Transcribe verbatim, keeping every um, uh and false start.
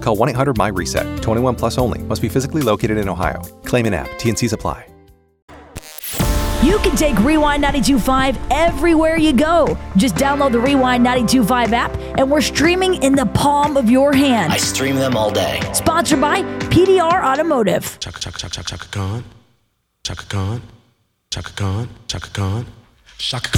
Call one eight hundred M Y reset. twenty-one plus only. Must be physically located in Ohio. Claim in app. T N Cs apply. You can take Rewind ninety-two point five everywhere you go. Just download the Rewind ninety-two point five app, and we're streaming in the palm of your hand. I stream them all day. Sponsored by P D R Automotive. Chaka chaka chaka chaka Khan. Chaka Khan. Chaka Khan. Chaka Khan. Chaka